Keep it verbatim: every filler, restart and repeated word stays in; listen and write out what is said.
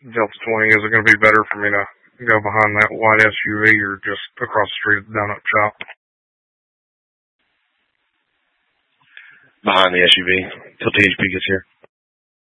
Delta twenty, is it going to be better for me to go behind that white S U V or just across the street at the donut shop? Behind the S U V till T H P gets here.